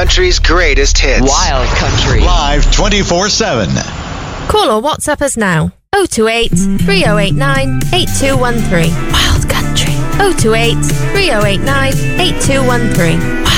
country's greatest hits. Wild Country. Live 24/7. Call or WhatsApp us now. 028 3089 8213. Wild Country. 028 3089 8213.